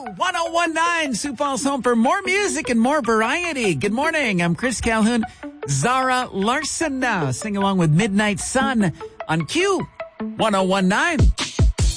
1019, Sioux Falls home for more music and more variety. Good morning. I'm Chris Calhoun. Zara Larson now. Sing along with Midnight Sun on Q 1019.